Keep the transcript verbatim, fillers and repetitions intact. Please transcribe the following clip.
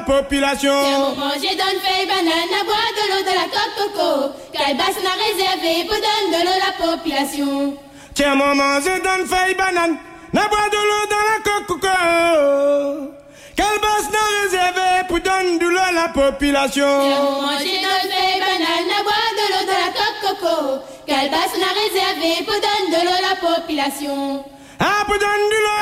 population. Tiens, mon manger donne feuille banane, à boire de l'eau de la coque coco. Calebasse n'a réservé pour donner de l'eau à la population. Tiens, maman, je donne feuille banane, n'a boire de l'eau dans la coque coco. Calebasse n'a réservé pour donner de l'eau à la population. Tiens, mon manger donne feuille banane, à boire de l'eau de la coque coco. Calebasse n'a réservé pour donner de l'eau à la population. Ah, pour donner de l'eau.